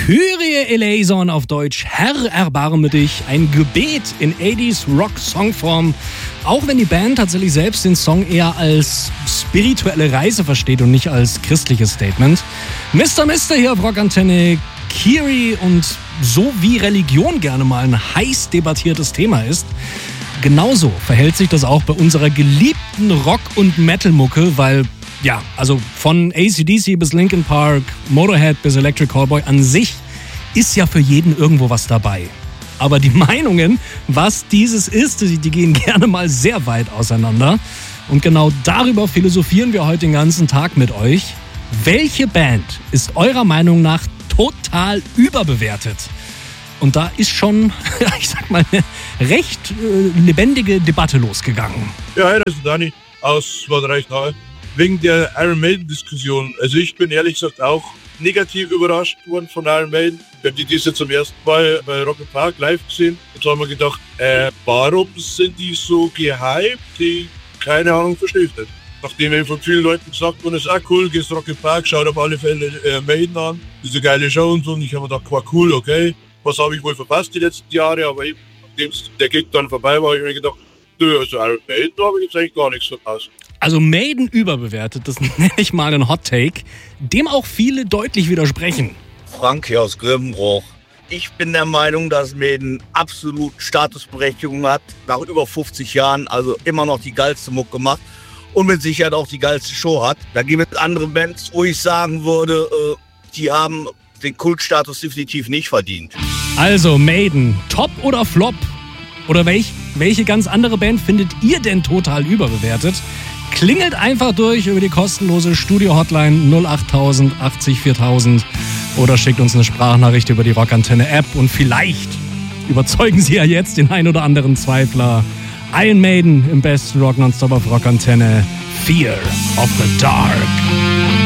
Kyrie eleison auf Deutsch, Herr, erbarme dich, ein Gebet in 80s Rock-Songform. Auch wenn die Band tatsächlich selbst den Song eher als spirituelle Reise versteht und nicht als christliches Statement. Mr. hier auf Rockantenne, Kyrie, und so wie Religion gerne mal ein heiß debattiertes Thema ist, genauso verhält sich das auch bei unserer geliebten Rock- und Metal-Mucke, weil ja, also von AC/DC bis Linkin Park, Motorhead bis Electric Callboy an sich ist ja für jeden irgendwo was dabei. Aber die Meinungen, was dieses ist, die gehen gerne mal sehr weit auseinander. Und genau darüber philosophieren wir heute den ganzen Tag mit euch. Welche Band ist eurer Meinung nach total überbewertet? Und da ist schon, ich sag mal, eine recht lebendige Debatte losgegangen. Ja, hi, das ist Dani aus Bad Reichenhall. Wegen der Iron Maiden-Diskussion. Also ich bin ehrlich gesagt auch negativ überrascht worden von Iron Maiden. Wir haben die dieses Jahr zum ersten Mal bei Rock im Park live gesehen. Jetzt haben wir gedacht, warum sind die so gehypt? Die, keine Ahnung, verstehe ich nicht. Nachdem eben von vielen Leuten gesagt wurde, ist cool, gehst Rock im Park, schaut auf alle Fälle Maiden an. Das ist eine geile Show und so. Und ich habe mir gedacht, war cool, okay. Was habe ich wohl verpasst die letzten Jahre? Aber eben, nachdem der Gig dann vorbei war, habe ich mir gedacht, also Iron Maiden habe ich jetzt eigentlich gar nichts verpasst. Also Maiden überbewertet, das nenne ich mal einen Hot Take, dem auch viele deutlich widersprechen. Frank hier aus Grevenbruch. Ich bin der Meinung, dass Maiden absolut Statusberechtigung hat, nach über 50 Jahren, also immer noch die geilste Mucke macht und mit Sicherheit auch die geilste Show hat. Da gibt es andere Bands, wo ich sagen würde, die haben den Kultstatus definitiv nicht verdient. Also Maiden, Top oder Flop? Oder welche ganz andere Band findet ihr denn total überbewertet? Klingelt einfach durch über die kostenlose Studio-Hotline 08000 80 4000 oder schickt uns eine Sprachnachricht über die Rockantenne-App und vielleicht überzeugen Sie ja jetzt den ein oder anderen Zweifler. Iron Maiden im besten Rock Nonstop auf Rockantenne, Fear of the Dark.